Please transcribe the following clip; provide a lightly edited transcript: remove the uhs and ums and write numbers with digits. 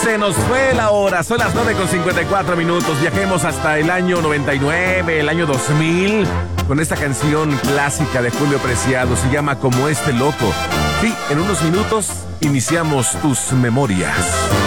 Se nos fue la hora, son las 9:54. Viajemos hasta el año 99, el año 2000, con esta canción clásica de Julio Preciado. Se llama Como este loco. Sí, en unos minutos iniciamos tus memorias.